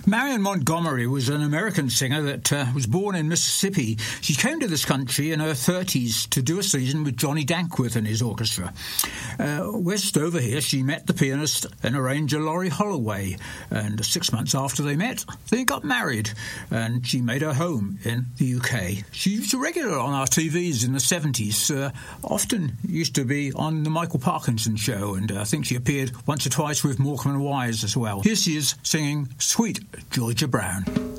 Marion Montgomery was an American singer that was born in Mississippi. She came to this country in her 30s to do a season with Johnny Dankworth and his orchestra. West over here, she met the pianist and arranger Laurie Holloway, and 6 months after they met, they got married, and she made her home in the UK. She was a regular on our TVs in the 70s, often used to be on the Michael Parkinson show, and I think she appeared once or twice with Morecambe and Wise as well. Here she is singing Sweet Georgia Brown.